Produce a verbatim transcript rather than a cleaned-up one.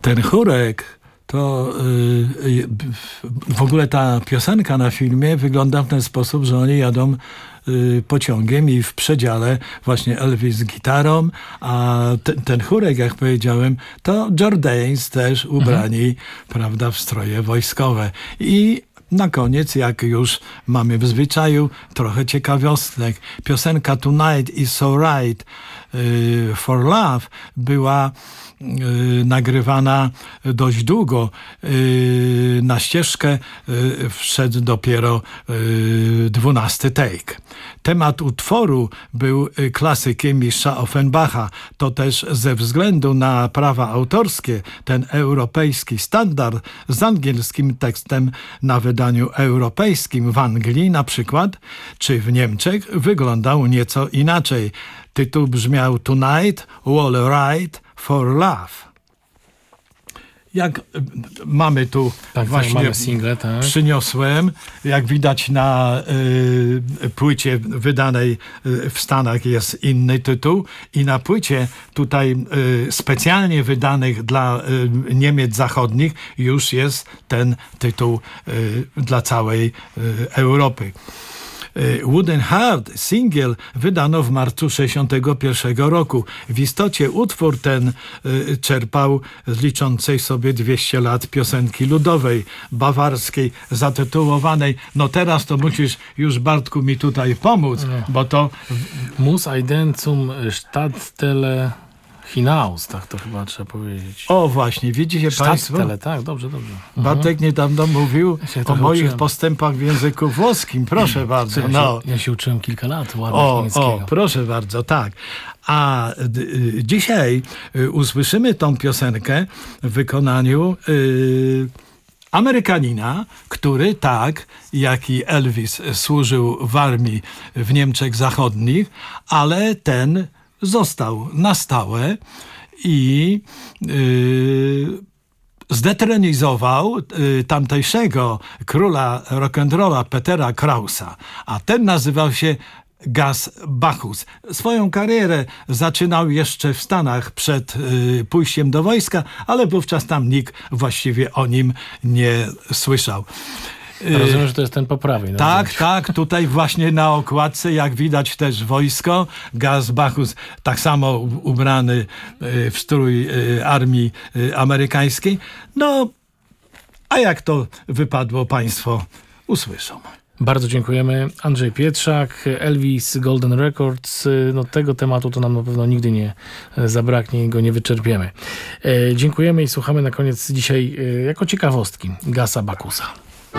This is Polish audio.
ten chórek, to yy, w ogóle ta piosenka na filmie wygląda w ten sposób, że oni jadą yy, pociągiem i w przedziale właśnie Elvis z gitarą, a ten, ten chórek, jak powiedziałem, to Jordanes też ubrani, mhm. prawda, w stroje wojskowe. I na koniec, jak już mamy w zwyczaju, trochę ciekawostek. Piosenka Tonight is so right yy, for love była Yy, nagrywana dość długo. Yy, na ścieżkę yy, wszedł dopiero yy, dwunasty take. Temat utworu był yy, klasykiem mistrza Offenbacha. To też ze względu na prawa autorskie ten europejski standard z angielskim tekstem na wydaniu europejskim w Anglii na przykład, czy w Niemczech wyglądał nieco inaczej. Tytuł brzmiał Tonight, All Right for Love. Jak mamy tu tak, właśnie tak, mamy single, tak. Przyniosłem, jak widać na y, płycie wydanej y, w Stanach jest inny tytuł i na płycie tutaj y, specjalnie wydanych dla y, Niemiec Zachodnich już jest ten tytuł y, dla całej y, Europy. Wooden Heart, singiel, wydano w marcu sześćdziesiątego pierwszego roku. W istocie utwór ten y, czerpał z liczącej sobie dwieście lat piosenki ludowej, bawarskiej, zatytułowanej, no teraz to musisz już, Bartku, mi tutaj pomóc, no. bo to... Mus ein zum Stadtteile hinaus, tak to chyba trzeba powiedzieć. O właśnie, widzicie Państwo? Stadtteile, tak, dobrze, dobrze. Mhm. Bartek niedawno mówił ja o moich uczyłem. postępach w języku włoskim. Proszę bardzo. Ja, no. się, ja się uczyłem kilka lat ładnie o, niemieckiego. O, proszę bardzo, tak. A d- y, dzisiaj y, usłyszymy tą piosenkę w wykonaniu y, Amerykanina, który tak jak i Elvis służył w armii w Niemczech Zachodnich, ale ten został na stałe i yy, zdetronizował y, tamtejszego króla rock'n'rolla Petera Krausa, a ten nazywał się Gus Bacchus. Swoją karierę zaczynał jeszcze w Stanach przed y, pójściem do wojska, ale wówczas tam nikt właściwie o nim nie słyszał. Rozumiem, że to jest ten po prawej. Tak, zdjęciu. tak. Tutaj właśnie na okładce, jak widać też wojsko. Gus Bacchus tak samo ubrany w strój armii amerykańskiej. No, a jak to wypadło, Państwo usłyszą. Bardzo dziękujemy. Andrzej Pietrzak, Elvis, Golden Records. No, tego tematu to nam na pewno nigdy nie zabraknie i go nie wyczerpiemy. E, dziękujemy i słuchamy na koniec dzisiaj e, jako ciekawostki Gusa Bacchusa.